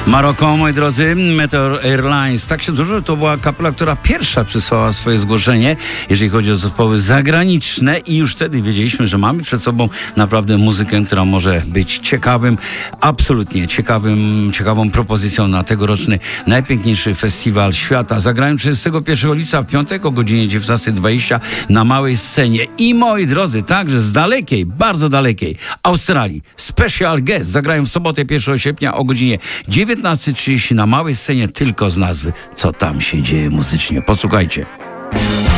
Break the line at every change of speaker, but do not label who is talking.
Maroko, moi drodzy, Meteor Airlines. Tak się złożyło, to była kapela, która pierwsza przysłała swoje zgłoszenie, jeżeli chodzi o zespoły zagraniczne, i już wtedy wiedzieliśmy, że mamy przed sobą naprawdę muzykę, która może być absolutnie ciekawą propozycją na tegoroczny najpiękniejszy festiwal świata. Zagrają 31 lipca w piątek o godzinie 19:20 na małej scenie. I moi drodzy, także z dalekiej, bardzo dalekiej Australii, Special Guest zagrają w sobotę 1 sierpnia o godzinie 19:30 na małej scenie, tylko z nazwy. Co tam się dzieje muzycznie? Posłuchajcie.